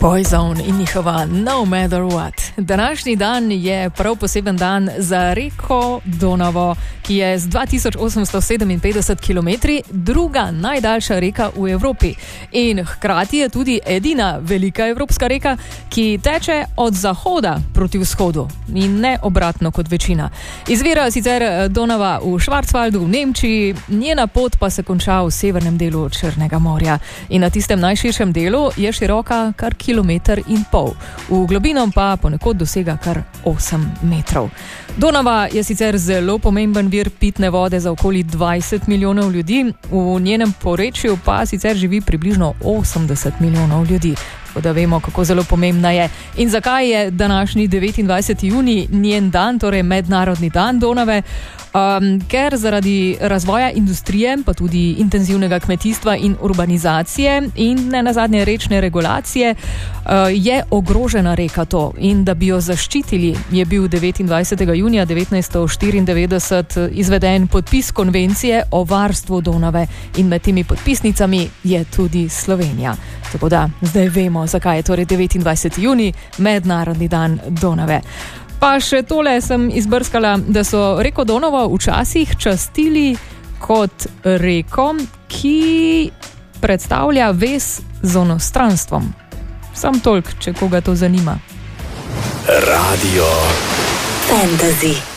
Boyzone in njihova No Matter What. Današnji dan je prav poseben dan za reko Donavo, ki je z 2857 km druga najdaljša reka v Evropi. In hkrati je tudi edina velika evropska reka, ki teče od zahoda proti vzhodu in ne obratno kot večina. Izvira sicer Donava v Schwarzwaldu v Nemčiji, njena pot pa se konča v severnem delu Črnega morja. In na tistem najširšem delu je široka kar 1,5 km, v globino pa ponekod dosega kar 8 metrov. Donava je sicer zelo pomemben vir pitne vode za okoli 20 milijonov ljudi, v njenem porečju pa sicer živi približno 80 milijonov ljudi. Tako da vemo, kako zelo pomembna je. In zakaj je današnji 29. junij njen dan, torej mednarodni dan Donave? Ker zaradi razvoja industrije, pa tudi intenzivnega kmetijstva in urbanizacije in ne nazadnje rečne regulacije, je ogrožena reka to. In da bi jo zaščitili, je bil 29. junija 1994 izveden podpis konvencije o varstvu Donave in med temi podpisnicami je tudi Slovenija. Tako da zdaj vemo, zakaj je torej 29. junij mednarodni dan Donave. Pa še tole sem izbrskala, da so reko Donavo včasih častili kot reko, ki predstavlja vez z onostranstvom. Sam toliko, če koga to zanima. Radio Fantasy.